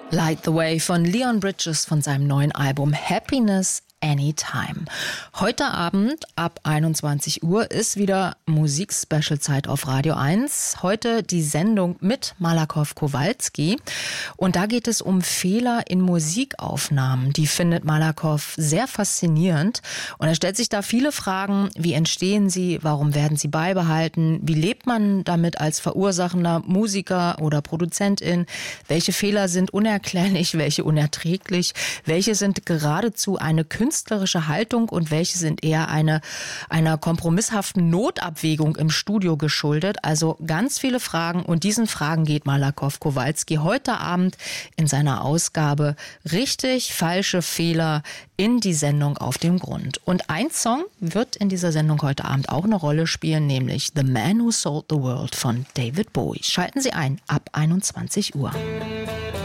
Light the Way von Leon Bridges von seinem neuen Album Happiness Anytime. Heute Abend ab 21 Uhr ist wieder Musik-Special-Zeit auf Radio 1. Heute die Sendung mit Malakoff Kowalski. Und da geht es um Fehler in Musikaufnahmen. Die findet Malakoff sehr faszinierend. Und er stellt sich da viele Fragen. Wie entstehen sie? Warum werden sie beibehalten? Wie lebt man damit als verursachender Musiker oder Produzentin? Welche Fehler sind unerklärlich? Welche unerträglich? Welche sind geradezu eine künstlerische Haltung und welche sind eher einer kompromisshaften Notabwägung im Studio geschuldet? Also ganz viele Fragen und diesen Fragen geht Malakoff Kowalski heute Abend in seiner Ausgabe Richtig, falsche Fehler in die Sendung auf dem Grund. Und ein Song wird in dieser Sendung heute Abend auch eine Rolle spielen, nämlich The Man Who Sold the World von David Bowie. Schalten Sie ein ab 21 Uhr.